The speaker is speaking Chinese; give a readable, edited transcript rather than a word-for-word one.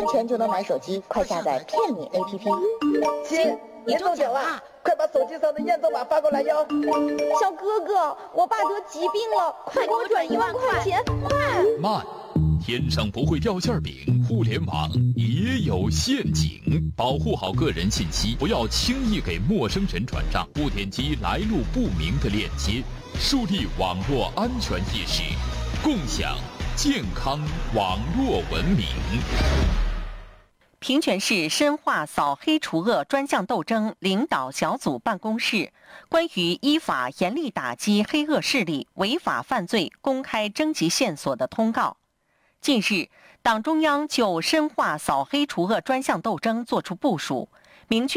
元钱就能买手机，快下载骗你 APP。 亲，你中奖啦！快把手机上的验证码发过来哟。 小哥哥，我爸得疾病了，快给我转1万块钱，快！ 慢，天上不会掉馅饼，互联网也有陷阱，保护好个人信息，不要轻易给陌生人转账，不点击来路不明的链接，树立网络安全意识，共享健康网络文明。 平泉市深化扫黑除恶专项斗争领导小组办公室关于依法严厉打击黑恶势力违法犯罪公开征集线索的通告。近日，党中央就深化扫黑除恶专项斗争作出部署，